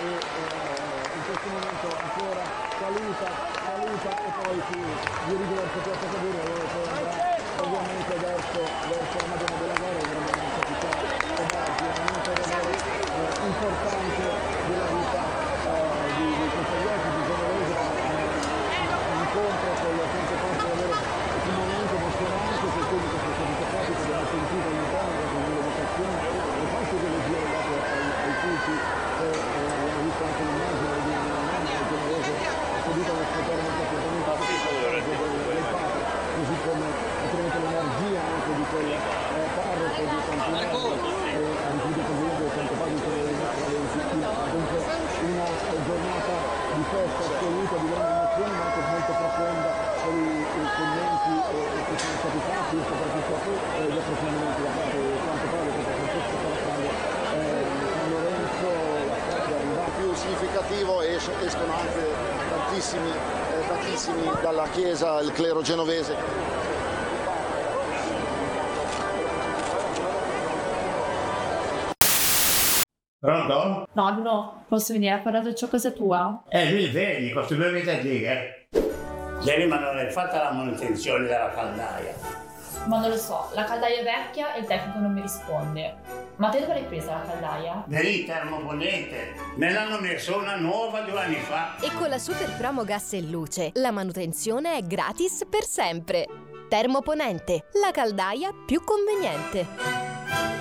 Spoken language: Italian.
in questo momento ancora saluta e poi di riverso Piazza Cavour, allora poi andrà ovviamente verso la Madonna della Guerra, veramente non capitale, veramente importante della vita di questa viaggio di Genovese, un incontro con le tante parti davvero un momento emozionante per quelli che sono stati toccati, che abbiamo sentito all'interno con l'evocazione, le false ideologie legate ai culti, e abbiamo visto anche l'immagine di una mamma genovese seduta ad ascoltare molto attentamente del padre, così come naturalmente l'energia anche di quel parroco di Campineto, a rifiuto presidente del Santo Padre Valentina, dunque una giornata di festa assoluta, di grande emozione, ma anche molto profonda per i commenti che sono stati fatti, e soprattutto gli approfondimenti da parte del Santo Padre, perché Francesco Caracaglia, San Lorenzo, la strada è arrivata. Più significativo escono anche tantissimi dalla chiesa, il clero genovese. Pronto? Nonno, posso venire a parlare di ciò casa tua? Mi vedi, questo due mesi a dire. Ieri ma non hai fatto la manutenzione della caldaia. Ma non lo so, la caldaia è vecchia e il tecnico non mi risponde. Ma te dove l'hai presa la caldaia? Vedi, termoponente. Me l'hanno messo una nuova 2 anni fa. E con la super promo gas e luce, la manutenzione è gratis per sempre. Termoponente, la caldaia più conveniente.